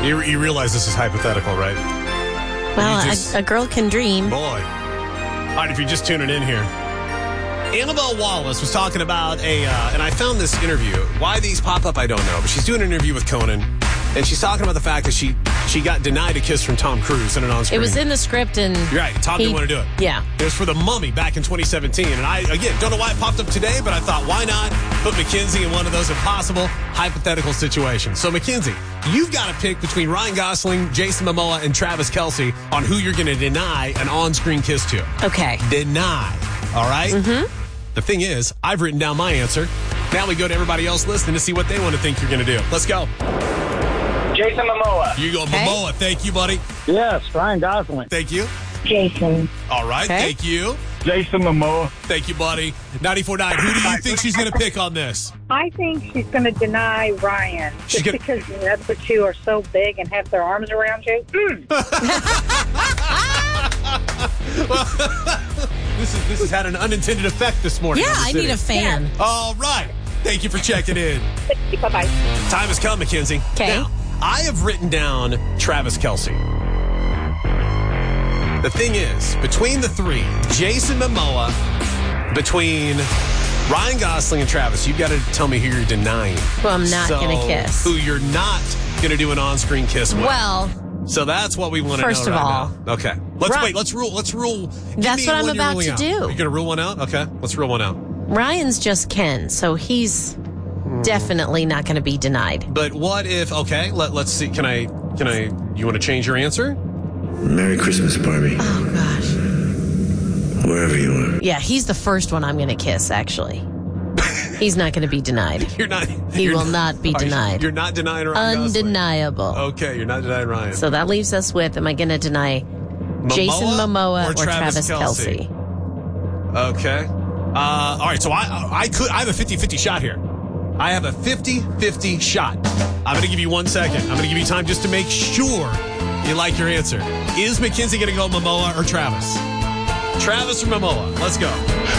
You realize this is hypothetical, right? Well, a girl can dream. Boy. All right, if you're just tuning in here. Annabelle Wallace was talking about and I found this interview. Why these pop up, I don't know. But she's doing an interview with Conan, and she's talking about the fact that she got denied a kiss from Tom Cruise in an on-screen. It was in the script, and You're right. Tom didn't want to do it. Yeah. It was for The Mummy back in 2017. And I, again, don't know why it popped up today, but I thought, why not put Mackenzie in one of those impossible hypothetical situations? So, Mackenzie, you've got to pick between Ryan Gosling, Jason Momoa, and Travis Kelce on who you're going to deny an on-screen kiss to. Okay. Deny. All right? Mm-hmm. The thing is, I've written down my answer. Now we go to everybody else listening to see what they want to think you're going to do. Let's go. Jason Momoa. You go, Momoa. Thank you, buddy. Yes, Ryan Gosling. Thank you. Jason. All right. Okay. Thank you. Jason Momoa. Thank you, buddy. 94.9. Who do you think she's going to pick on this? I think she's going to deny Ryan She's just gonna- because the other two are so big and have their arms around you. This has had an unintended effect this morning. Yeah, on the I city. need a fan. All right. Thank you for checking in. Bye-bye. Time has come, Mackenzie. 'Kay. Now, I have written down Travis Kelce. The thing is, between the three, Jason Momoa, between Ryan Gosling and Travis, you've got to tell me who you're denying. Who I'm not going to kiss. Who you're not going to do an on-screen kiss with. Well, So that's what we want to know First of right all, now. Okay. Let's Ri- wait. Let's rule. Give That's me what I'm one you're about ruling to out. do. You're going to rule one out? Okay. Let's rule one out. Ryan's just Ken, so he's definitely not going to be denied. But what if, okay, let's see. Can I, you want to change your answer? Merry Christmas, Barbie. Oh, gosh. Wherever you are. Yeah, he's the first one I'm going to kiss, actually. He's not going to be denied. You're not. He will not be denied. You're not denying Ryan Gosling. Undeniable. Okay, you're not denying Ryan. So that leaves us with, am I going to deny Jason Momoa or Travis Kelce? Okay. All right, so I have a 50-50 shot here. I have a 50-50 shot. I'm going to give you 1 second. I'm going to give you time just to make sure you like your answer. Is Mackenzie going to go Momoa or Travis? Travis or Momoa? Let's go.